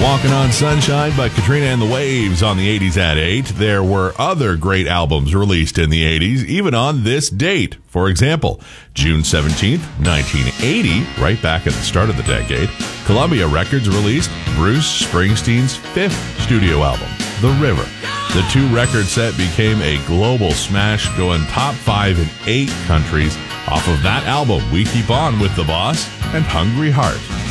Walking on Sunshine by Katrina and the Waves on the 80s at 8. There were other great albums released in the 80s, even on this date. For example, June 17th, 1980, right back at the start of the decade, Columbia Records released Bruce Springsteen's fifth studio album, The River. The two-record set became a global smash, going top 5 in 8 countries. Off of that album, We Keep On with the Boss and Hungry Heart.